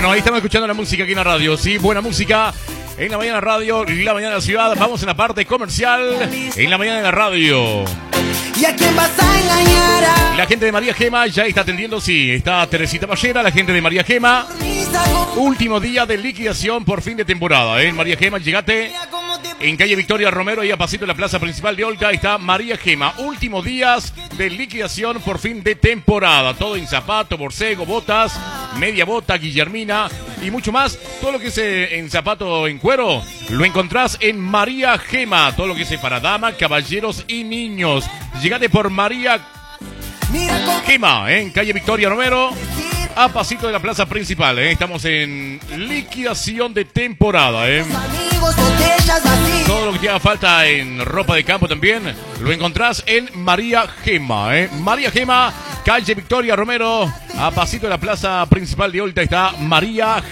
Bueno, ahí estamos escuchando la música aquí en la radio. Sí, buena música en la mañana radio, la mañana de la ciudad. Vamos en la parte comercial en la mañana de la radio. ¿Y a quién vas a engañar? La gente de María Gema ya está atendiendo, sí. Está Teresita Ballera, la gente de María Gema. Último día de liquidación por fin de temporada, ¿eh? María Gema, llegate en calle Victoria Romero, ahí a pasito de la plaza principal de Olca. Está María Gema. Últimos días de liquidación por fin de temporada. Todo en zapato, borcego, botas, media bota, guillermina y mucho más. Todo lo que es en zapato en cuero lo encontrás en María Gema. Todo lo que es para damas, caballeros y niños. Llegate por María Gema, en calle Victoria Romero, a pasito de la plaza principal, ¿eh? Estamos en liquidación de temporada, ¿eh? Todo lo que te haga falta en ropa de campo también lo encontrás en María Gema, ¿eh? María Gema, calle Victoria Romero, a pasito de la plaza principal de Olta está María Gema.